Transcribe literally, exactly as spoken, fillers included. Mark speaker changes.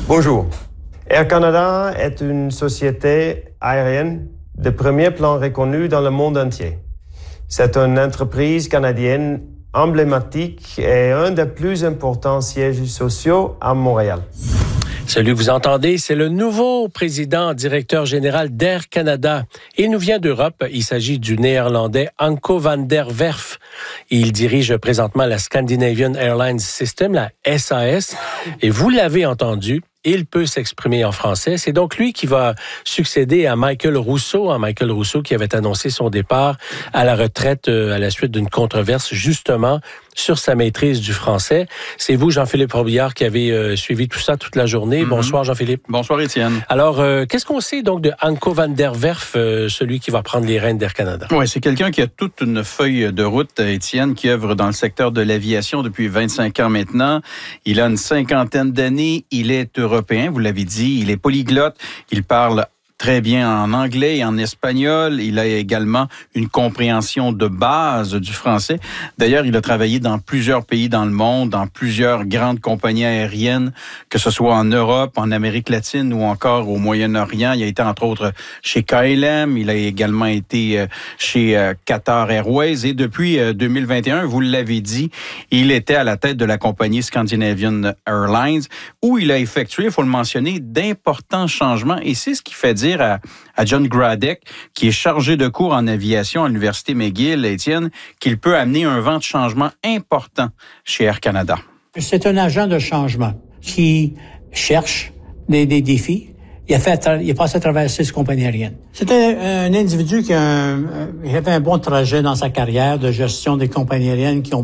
Speaker 1: Bonjour. Air Canada est une société aérienne de premier plan reconnue dans le monde entier. C'est une entreprise canadienne emblématique et un des plus importants sièges sociaux à Montréal.
Speaker 2: Celui que vous entendez, c'est le nouveau président directeur général d'Air Canada. Il nous vient d'Europe. Il s'agit du néerlandais Anko van der Werf. Il dirige présentement la Scandinavian Airlines System, la S A S. Et vous l'avez entendu, il peut s'exprimer en français. C'est donc lui qui va succéder à Michael Rousseau, à Michael Rousseau qui avait annoncé son départ à la retraite à la suite d'une controverse justement sur sa maîtrise du français. C'est vous, Jean-Philippe Robillard, qui avez euh, suivi tout ça toute la journée. Mm-hmm. Bonsoir, Jean-Philippe.
Speaker 3: Bonsoir, Étienne.
Speaker 2: Alors, euh, qu'est-ce qu'on sait donc de Anko van der Werf, euh, celui qui va prendre les rênes d'Air Canada?
Speaker 3: Oui, c'est quelqu'un qui a toute une feuille de route, Étienne, qui œuvre dans le secteur de l'aviation depuis vingt-cinq ans maintenant. Il a une cinquantaine d'années. Il est européen, vous l'avez dit. Il est polyglotte. Il parle très bien en anglais et en espagnol. Il a également une compréhension de base du français. D'ailleurs, il a travaillé dans plusieurs pays dans le monde, dans plusieurs grandes compagnies aériennes, que ce soit en Europe, en Amérique latine ou encore au Moyen-Orient. Il a été entre autres chez K L M. Il a également été chez Qatar Airways. Et depuis deux mille vingt et un, vous l'avez dit, il était à la tête de la compagnie Scandinavian Airlines, où il a effectué, il faut le mentionner, d'importants changements. Et c'est ce qui fait dire À, à John Gradek, qui est chargé de cours en aviation à l'Université McGill, Étienne, qu'il peut amener un vent de changement important chez Air Canada.
Speaker 4: C'est un agent de changement qui cherche des, des défis. Il a, fait, il a passé à travers six compagnies aériennes. C'était un individu qui a un, il avait un bon trajet dans sa carrière de gestion des compagnies aériennes qui ont